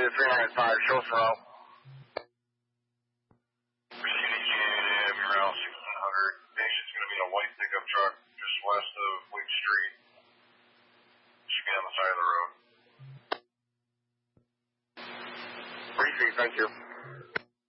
to 395, show us route. CDJ, Route 1600. Nation's going to be a white pickup truck just west of Wake Street. Should be on the side of the road. Briefing, thank you.